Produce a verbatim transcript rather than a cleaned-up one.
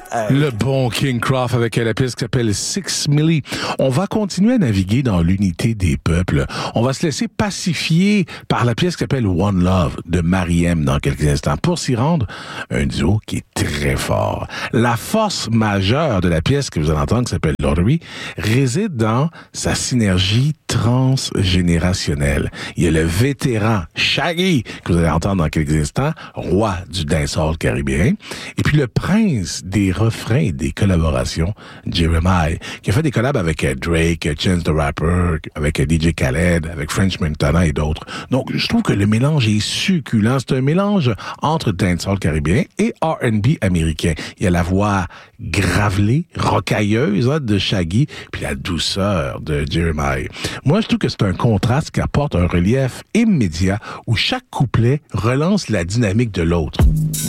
Le bon King Croft avec la pièce qui s'appelle Six Milli. On va continuer à naviguer dans l'unité des peuples. On va se laisser pacifier par la pièce qui s'appelle One Love de Mariem dans quelques instants. Pour s'y rendre, un duo qui est très fort. La force majeure de la pièce que vous allez entendre qui s'appelle Lottery réside dans sa synergie transgénérationnelle. Il y a le vétéran Shaggy que vous allez entendre dans quelques instants, roi du dancehall caribéen. Et puis le prince des refrains et des collaborations, Jeremiah, qui a fait des collabs avec Drake, Chance the Rapper, avec D J Khaled, avec French Montana et d'autres. Donc, je trouve que le mélange est succulent. C'est un mélange entre dancehall caribéen et R and B américain. Il y a la voix gravelée, rocailleuse hein, de Shaggy, puis la douceur de Jeremiah. Moi, je trouve que c'est un contraste qui apporte un relief immédiat où chaque couplet relance la dynamique de l'autre.